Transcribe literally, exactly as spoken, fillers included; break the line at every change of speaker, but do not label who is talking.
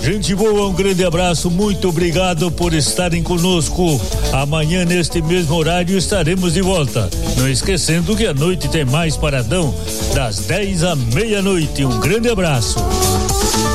Gente boa, um grande abraço, muito obrigado por estarem conosco. Amanhã, neste mesmo horário, estaremos de volta. Não esquecendo que à noite tem mais Paradão, das dez à meia-noite. Um grande abraço.